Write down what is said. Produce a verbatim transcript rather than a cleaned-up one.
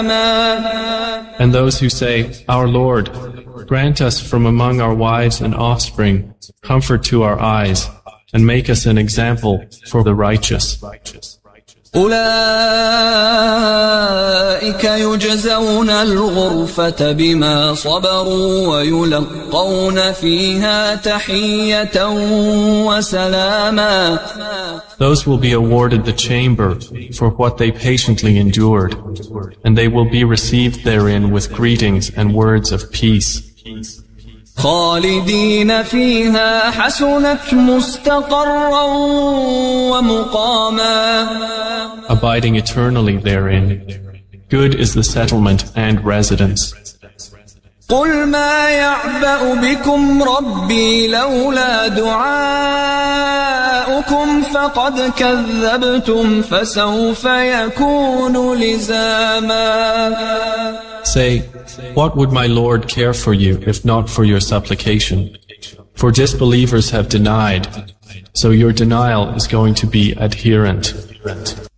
And those who say, Our Lord, grant us from among our wives and offspring comfort to our eyes, and make us an example for the righteous. أولئك يجزون الغرفة بما صبروا ويلقون فيها تحية وسلاما. Those will be awarded the chamber for what they patiently endured, and they will be received therein with greetings and words of peace. خالدين فيها حسنت مستقرا ومقاما. Abiding eternally therein, good is the settlement and residence. قل ما يعبأ بكم ربي لولا دعاؤكم فقد كذبتم فسوف يكون لزاما. Say, what would my Lord care for you if not for your supplication? For disbelievers have denied, so your denial is going to be adherent.